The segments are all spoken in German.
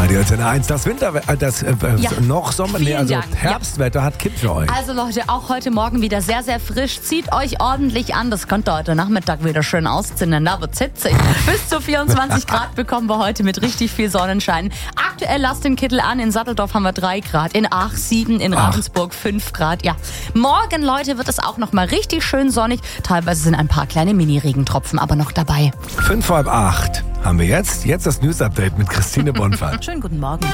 Radio Antenne 1, das noch Sommer, Vielen Dank. Herbstwetter hat Kim für euch. Also Leute, auch heute Morgen wieder sehr, sehr frisch. Zieht euch ordentlich an. Das könnt ihr heute Nachmittag wieder schön ausziehen. Da wird's hitzig. Bis zu 24 Grad bekommen wir heute mit richtig viel Sonnenschein. Aktuell lasst den Kittel an. In Satteldorf haben wir 3 Grad. In Aach 7, in Ravensburg 5 Grad. Ja, morgen, Leute, wird es auch noch mal richtig schön sonnig. Teilweise sind ein paar kleine Mini-Regentropfen aber noch dabei. 7:45 haben wir jetzt das News-Update mit Christine Bonfant. Schönen guten Morgen.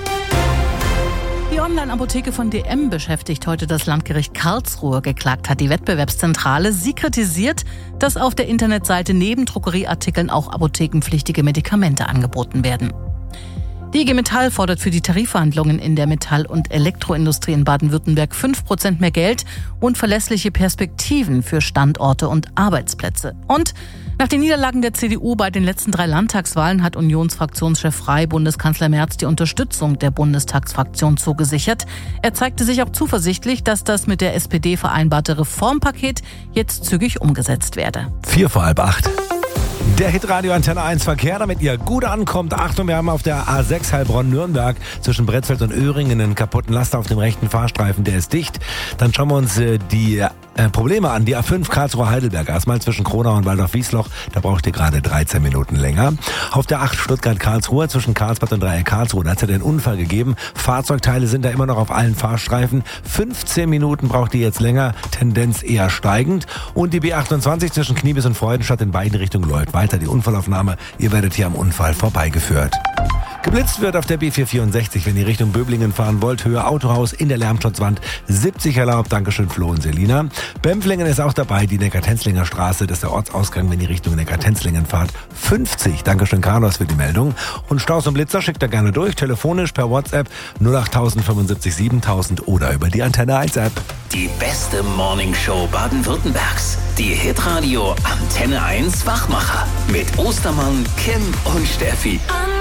Die Online-Apotheke von DM beschäftigt heute das Landgericht Karlsruhe. Geklagt hat die Wettbewerbszentrale. Sie kritisiert, dass auf der Internetseite neben Drogerieartikeln auch apothekenpflichtige Medikamente angeboten werden. Die IG Metall fordert für die Tarifverhandlungen in der Metall- und Elektroindustrie in Baden-Württemberg 5% mehr Geld und verlässliche Perspektiven für Standorte und Arbeitsplätze. Und nach den Niederlagen der CDU bei den letzten 3 Landtagswahlen hat Unionsfraktionschef Frey Bundeskanzler Merz die Unterstützung der Bundestagsfraktion zugesichert. Er zeigte sich auch zuversichtlich, dass das mit der SPD vereinbarte Reformpaket jetzt zügig umgesetzt werde. 7:45. Der Hitradio Antenne 1 Verkehr, damit ihr gut ankommt. Achtung, wir haben auf der A6 Heilbronn-Nürnberg zwischen Brettfeld und Öhringen einen kaputten Laster auf dem rechten Fahrstreifen. Der ist dicht. Dann schauen wir uns die Probleme an. Die A5 Karlsruhe-Heidelberg. Erstmal zwischen Kronau und Waldorf-Wiesloch. Da braucht ihr gerade 13 Minuten länger. Auf der 8 Stuttgart-Karlsruhe zwischen Karlsbad und Dreieck Karlsruhe. Da hat es ja den Unfall gegeben. Fahrzeugteile sind da immer noch auf allen Fahrstreifen. 15 Minuten braucht ihr jetzt länger. Tendenz eher steigend. Und die B28 zwischen Kniebis und Freudenstadt in beiden Richtungen läuft weiter die Unfallaufnahme. Ihr werdet hier am Unfall vorbeigeführt. Geblitzt wird auf der B464, wenn ihr Richtung Böblingen fahren wollt. Höhe Autohaus in der Lärmschutzwand. 70 erlaubt. Dankeschön, Flo und Selina. Bempflingen ist auch dabei. Die Neckar-Tenzlinger Straße, das ist der Ortsausgang, wenn ihr Richtung Neckar-Tenzlingen fahrt. 50. Dankeschön, Carlos, für die Meldung. Und Staus und Blitzer schickt er gerne durch. Telefonisch per WhatsApp 08000 75 7000 oder über die Antenne 1 App. Die beste Morningshow Baden-Württembergs. Die Hitradio Antenne 1 Wachmacher. Mit Ostermann, Kim und Steffi.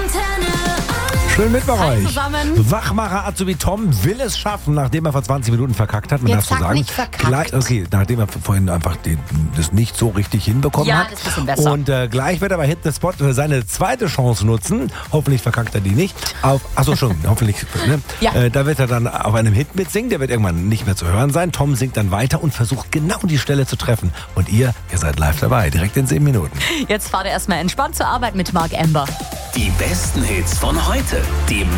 Schönen Mittwoch Hi euch. zusammen. Wachmacher Azubi Tom will es schaffen, nachdem er vor 20 Minuten verkackt hat. Man Jetzt darf so sag sagen. nicht verkackt. Nachdem er vorhin einfach das nicht so richtig hinbekommen Ja, hat. das ist ein bisschen besser. Und gleich wird er bei Hit the Spot seine zweite Chance nutzen. Hoffentlich verkackt er die nicht. Hoffentlich. Ne? Ja. Da wird er dann auf einem Hit mitsingen. Der wird irgendwann nicht mehr zu hören sein. Tom singt dann weiter und versucht genau die Stelle zu treffen. Und ihr seid live dabei. Direkt in 7 Minuten. Jetzt fahrt ihr erstmal entspannt zur Arbeit mit Mark Amber. Die besten Hits von heute. Die